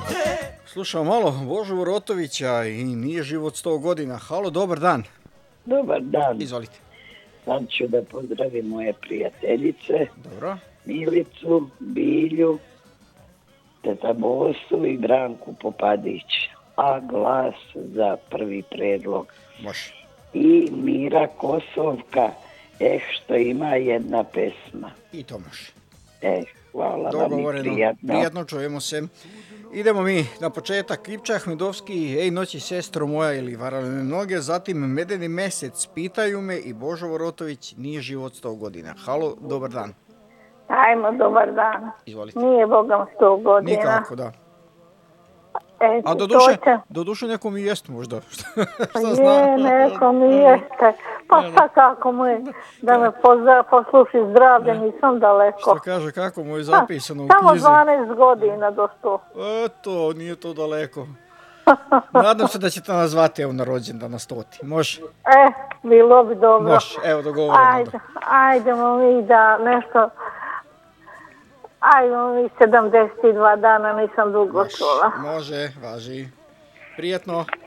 Slušamo malo Božu Vorotovića i Nije život 100 godina. Halo, dobar dan. Dobar dan. Izvolite. Sad ću da pozdravim moje prijateljice, Dobro. Milicu, Bilju, teta Bosu i Branku Popadić. A glas za prvi predlog. Može. I Mira Kosovka, što ima jedna pesma. I to može. Hvala vam i prijatno. Prijatno, čujemo se. Idemo mi na početak. Kipča Ahmedovski, Ej noći sestro moja ili Varale me noge, zatim Medeni mesec, Pitaju me i Božo Vorotović, Nije život 100 godina. Halo, dobar dan. Ajmo, dobar dan. Izvolite. Nije Bogom 100 godina. Nikako, da. A do duše nekom i jest možda. Nekom i jeste. Pa šta kako mu je da me posluši zdravlje, nisam daleko. Što kaže, kako mu je zapisano u knjizi? Samo 12 godina do 100. Eto, nije to daleko. Nadam se da ćete nas zvati evo na rođendan na 100. Može? Bilo bi dobro. Može, evo dogovoreno. Ajdemo mi da nešto... Ajmo mi 72 dana, nisam dugo čula. Može, važi. Prijetno.